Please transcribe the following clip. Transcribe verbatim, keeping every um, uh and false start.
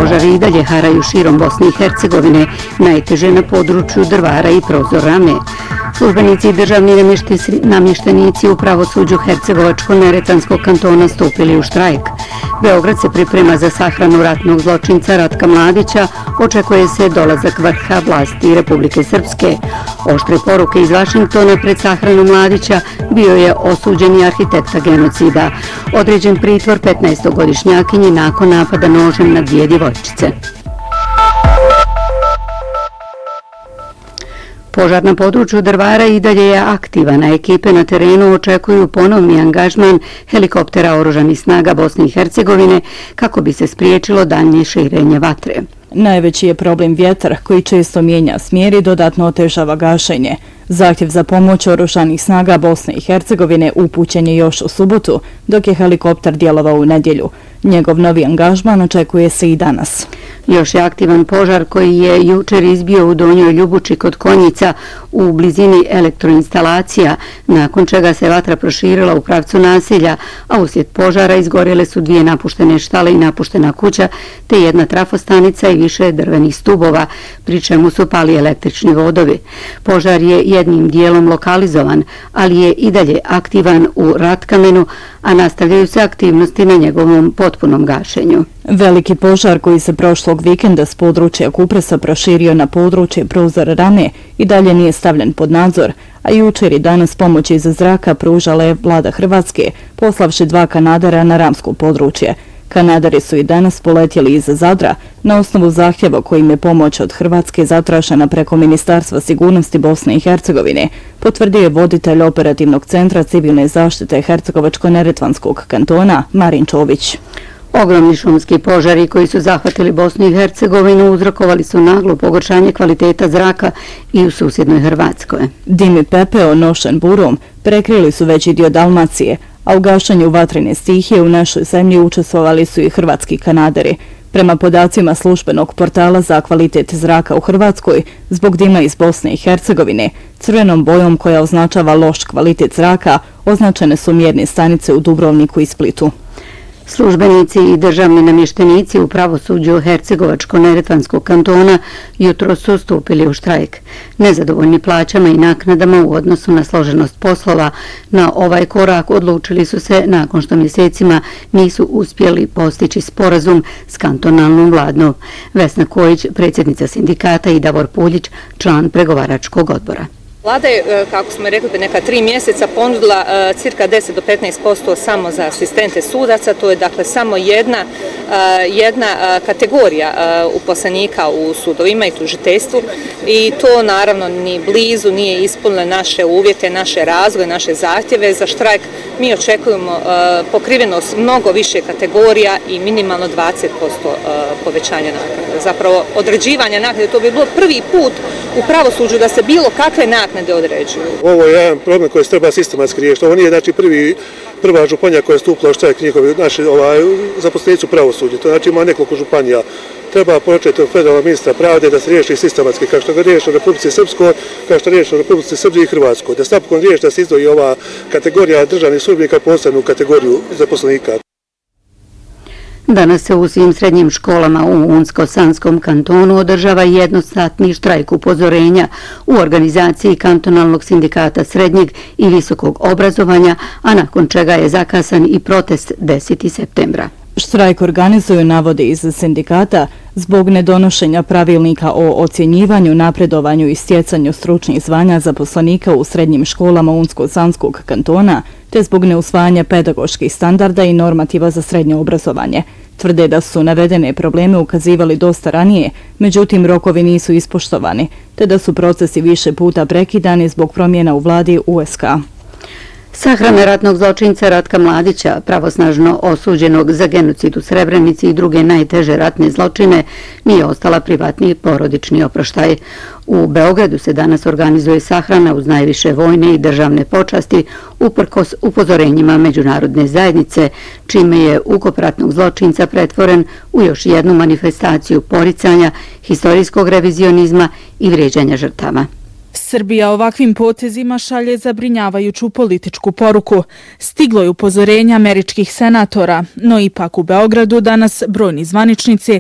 požari i dalje haraju širom Bosne i Hercegovine, najteže na području Drvara i Prozorane. Službenici i državni namještenici u pravosuđu Hercegovačko-Neretvanskog kantona stupili u štrajk. Beograd se priprema za sahranu ratnog zločinca Ratka Mladića, očekuje se dolazak vrha vlasti Republike Srpske. Oštre poruke iz Vašingtona pred sahranu Mladića bio je osuđeni arhitekta genocida, određen pritvor petnaestogodišnjakinji nakon napada nožem na dvije djevojčice. Požar na području Drvara i dalje je aktivan, a ekipe na terenu očekuju ponovni angažman helikoptera oružanih snaga Bosne i Hercegovine kako bi se spriječilo daljnje širenje vatre. Najveći je problem vjetar koji često mijenja smjer i dodatno otežava gašenje. Zahtjev za pomoć oružanih snaga Bosne i Hercegovine upućen je još u subotu, dok je helikopter djelovao u nedjelju. Njegov novi angažman očekuje se i danas. Još je aktivan požar koji je jučer izbio u Donjoj Ljubuči kod Konjica u blizini elektroinstalacija, nakon čega se vatra proširila u pravcu naselja, a uslijed požara izgorjele su dvije napuštene štale i napuštena kuća, te jedna trafostanica i više drvenih stubova, pri čemu su pali električni vodovi. Požar je jednim dijelom lokalizovan, ali je i dalje aktivan u Ratkamenu, a nastavljaju se aktivnosti na njegovom potpunom gašenju. Veliki požar koji se prošlog vikenda s područja Kupresa proširio na područje Prozorane i dalje nije stavljen pod nadzor, a jučer i danas pomoć iz zraka pružala je vlada Hrvatske, poslavši dva kanadera na ramsko područje. Kanadari su i danas poletjeli iz Zadra na osnovu zahtjeva kojim je pomoć od Hrvatske zatražena preko Ministarstva sigurnosti Bosne i Hercegovine, potvrdio je voditelj operativnog centra civilne zaštite Hercegovačko-Neretvanskog kantona Marin Čović. Ogromni šumski požari koji su zahvatili Bosnu i Hercegovinu uzrokovali su naglo pogoršanje kvaliteta zraka i u susjednoj Hrvatskoj. Dim i pepeo nošen burom prekrili su veći dio Dalmacije, a u gašenju vatrene stihije u našoj zemlji učestvovali su i hrvatski kanaderi. Prema podacima službenog portala za kvalitet zraka u Hrvatskoj, zbog dima iz Bosne i Hercegovine, crvenom bojom koja označava loš kvalitet zraka, označene su mjerne stanice u Dubrovniku i Splitu. Službenici i državni namještenici u pravosuđu Hercegovačko-Neretvanskog kantona jutro su stupili u štrajk. Nezadovoljni plaćama i naknadama u odnosu na složenost poslova, na ovaj korak odlučili su se nakon što mjesecima nisu uspjeli postići sporazum s kantonalnom vladom. Vesna Kojić, predsjednica sindikata, i Davor Puljić, član pregovaračkog odbora. Vlada je, kako smo rekli, neka tri mjeseca ponudila cirka deset do petnaest posto samo za asistente sudaca. To je dakle samo jedna, jedna kategorija uposlenika u sudovima i tužiteljstvu i to naravno ni blizu nije ispunilo naše uvjete, naše razvoje, naše zahtjeve. Za štrajk mi očekujemo pokrivenost mnogo više kategorija i minimalno dvadeset posto povećanja naknade. Zapravo određivanja naknade, to bi bilo prvi put u pravosuđu da se bilo kakve naknade određuju. Ovo je jedan problem koji se treba sistematski riješiti. Ovo nije znači prvi, prva županija koja je stupila u štrajk njihovi naši ovaj, zaposlenici u pravosuđu. To znači ima nekoliko županija. Treba početi od federalnog ministra pravde da se riješi sistematski, kao što ga riješi u Republici Srpskoj, kao što riješi u Republici Srbiji i Hrvatskoj. Da se napokon riješi da se izdvoji ova kategorija državnih službenika posebnu kategoriju zaposlenika. Danas se u svim srednjim školama u Unsko-Sanskom kantonu održava jednosatni štrajk upozorenja u organizaciji kantonalnog sindikata srednjeg i visokog obrazovanja, a nakon čega je zakasan i protest desetog septembra. Štrajk organizuju, navode iz sindikata, zbog nedonošenja pravilnika o ocjenjivanju, napredovanju i stjecanju stručnih zvanja zaposlenika u srednjim školama Unsko-Sanskog kantona, te zbog neusvajanja pedagoških standarda i normativa za srednje obrazovanje. Tvrde da su navedene probleme ukazivali dosta ranije, međutim rokovi nisu ispoštovani, te da su procesi više puta prekidani zbog promjena u vladi U S K. Sahrana ratnog zločinca Ratka Mladića, pravosnažno osuđenog za genocid u Srebrenici i druge najteže ratne zločine, nije ostala privatni porodični oproštaj. U Beogradu se danas organizuje sahrana uz najviše vojne i državne počasti uprkos upozorenjima međunarodne zajednice, čime je ukop ratnog zločinca pretvoren u još jednu manifestaciju poricanja, historijskog revizionizma i vrijeđanja žrtava. Srbija ovakvim potezima šalje zabrinjavajuću političku poruku. Stiglo je upozorenje američkih senatora, no ipak u Beogradu danas brojni zvaničnici